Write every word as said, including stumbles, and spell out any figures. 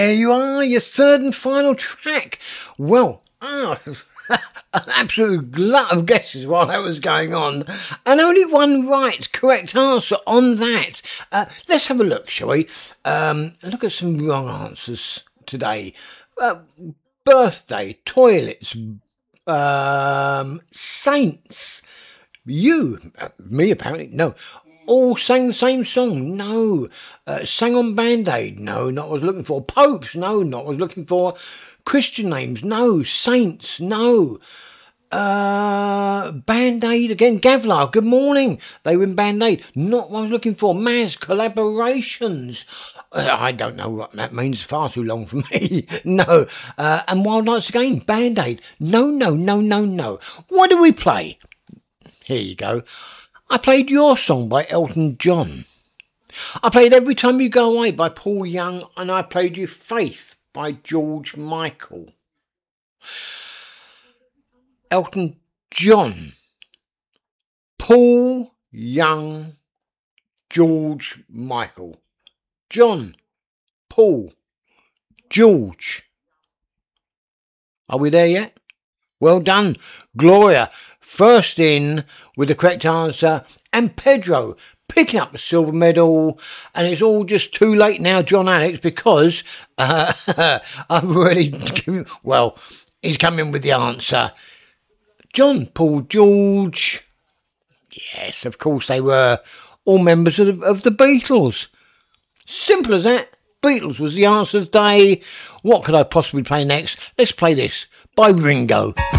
There you are, your third and final track. Well, ah, an absolute glut of guesses while that was going on, and only one right, correct answer on that. Uh, let's have a look, shall we? Um, look at some wrong answers today. Uh, birthday, toilets, um, saints. You, uh, me apparently, no. All sang the same song, no. Uh, sang on Band-Aid, no, not what I was looking for. Popes, no, not what I was looking for. Christian names, no. Saints, no. Uh, Band-Aid again. Gavlar, good morning. They were in Band-Aid, not what I was looking for. Maz, collaborations. Uh, I don't know what that means, far too long for me. No. Uh, and Wild Nights again, Band-Aid. No, no, no, no, no. What do we play? Here you go. I played Your Song by Elton John. I played Every Time You Go Away by Paul Young, and I played you Faith by George Michael. Elton John, Paul Young, George Michael. John, Paul, George. Are we there yet? Well done, Gloria. First in with the correct answer, and Pedro picking up the silver medal. And it's all just too late now, John Alex, because uh, I've really given, well, he's coming with the answer. John, Paul, George. Yes, of course they were all members of the, of the Beatles. Simple as that. Beatles was the answer today. What could I possibly play next? Let's play this by Ringo.